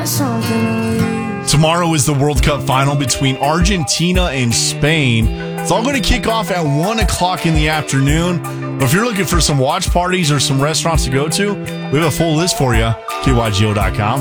Tomorrow is the World Cup final between Argentina and Spain. It's all going to kick off at 1 o'clock in the afternoon. But if you're looking for some watch parties or some restaurants to go to, we have a full list for you. KYGO.com.